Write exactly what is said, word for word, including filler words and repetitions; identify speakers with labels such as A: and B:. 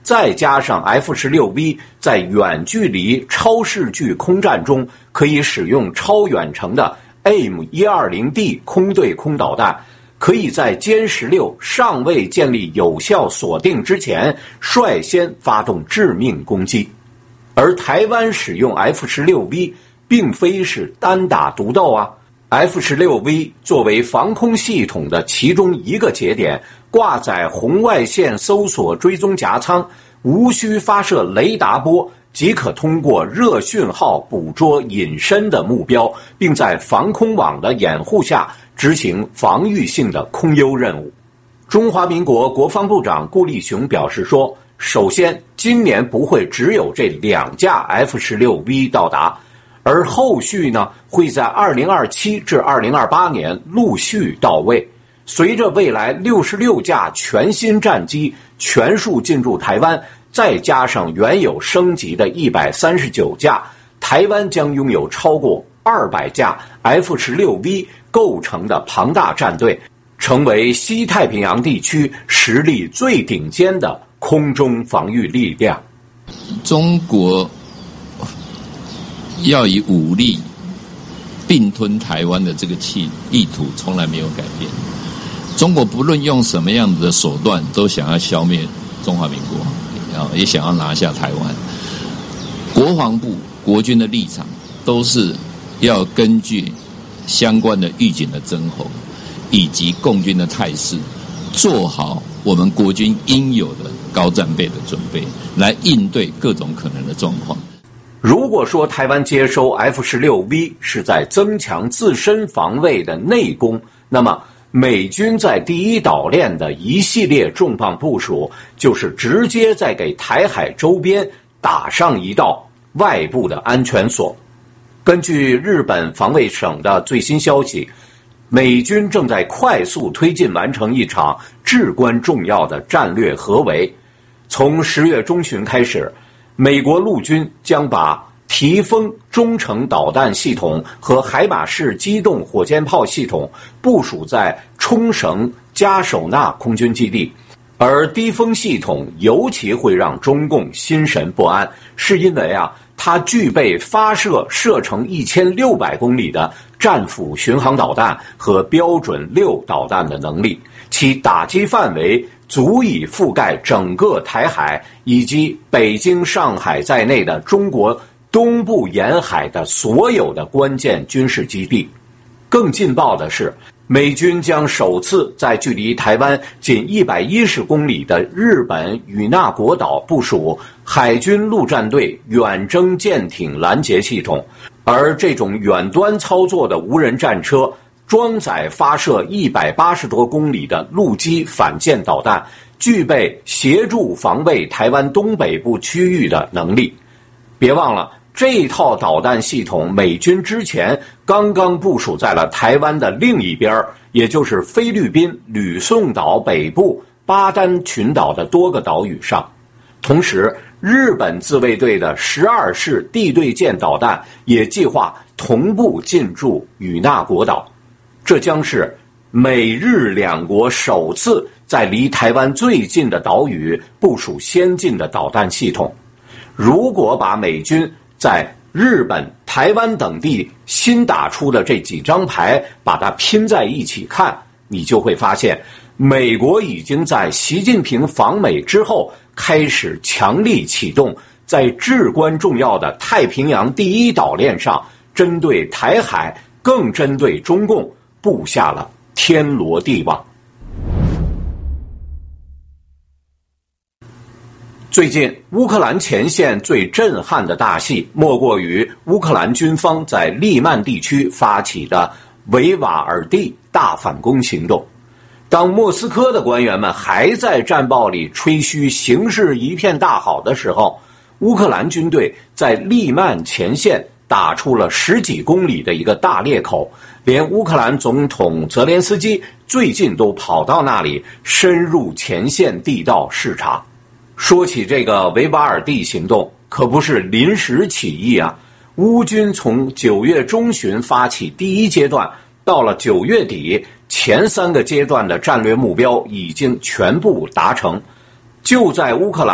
A: 再加上 F 十六 V 在远距离超视距空战中可以使用超远程的 A I M 一二零 D 空对空导弹，可以在歼十六尚未建立有效锁定之前率先发动致命攻击。而台湾使用 F 十六 V 并非是单打独斗啊， F 十六 V 作为防空系统的其中一个节点，挂载红外线搜索追踪夹舱，无需发射雷达波即可通过热讯号捕捉隐身的目标，并在防空网的掩护下执行防御性的空优任务。中华民国国防部长顾立雄表示说，首先今年不会只有这两架 F 十六 V 到达，而后续呢会在二零二七至二零二八年陆续到位。随着未来六十六架全新战机全数进驻台湾，再加上原有升级的一百三十九架，台湾将拥有超过二百架 F 十六 V 构成的庞大战队，成为西太平洋地区实力最顶尖的空中防御力量。
B: 中国要以武力并吞台湾的这个气意图从来没有改变。中国不论用什么样子的手段，都想要消灭中华民国，也想要拿下台湾。国防部国军的立场都是要根据相关的预警的征候以及共军的态势，做好我们国军应有的高战备的准备，来应对各种可能的状况。
A: 如果说台湾接收 F 十六 V 是在增强自身防卫的内功，那么美军在第一岛链的一系列重磅部署，就是直接在给台海周边打上一道外部的安全锁。根据日本防卫省的最新消息，美军正在快速推进完成一场至关重要的战略合围。从十月中旬开始，美国陆军将把提风中程导弹系统和海马式机动火箭炮系统部署在冲绳加手纳空军基地，而低风系统尤其会让中共心神不安，是因为啊，它具备发射射程一千六百公里的战斧巡航导弹和标准六导弹的能力，其打击范围足以覆盖整个台海以及北京、上海在内的中国东部沿海的所有的关键军事基地。更劲爆的是，美军将首次在距离台湾仅一百一十公里的日本与那国岛部署海军陆战队远征舰艇拦截系统，而这种远端操作的无人战车装载发射一百八十多公里的陆基反舰导弹，具备协助防卫台湾东北部区域的能力。别忘了，这套导弹系统美军之前刚刚部署在了台湾的另一边，也就是菲律宾吕宋岛北部巴丹群岛的多个岛屿上。同时，日本自卫队的十二式地对舰导弹也计划同步进驻与那国岛。这将是美日两国首次在离台湾最近的岛屿部署先进的导弹系统。如果把美军在日本、台湾等地新打出的这几张牌把它拼在一起看，你就会发现，美国已经在习近平访美之后开始强力启动，在至关重要的太平洋第一岛链上，针对台海，更针对中共，布下了天罗地网。最近乌克兰前线最震撼的大戏，莫过于乌克兰军方在利曼地区发起的维瓦尔第大反攻行动。当莫斯科的官员们还在战报里吹嘘形势一片大好的时候，乌克兰军队在利曼前线打出了十几公里的一个大裂口，连乌克兰总统泽连斯基最近都跑到那里深入前线地道视察。说起这个维瓦尔第行动，可不是临时起意啊！乌军从九月中旬发起第一阶段，到了九月底，前三个阶段的战略目标已经全部达成。就在乌克兰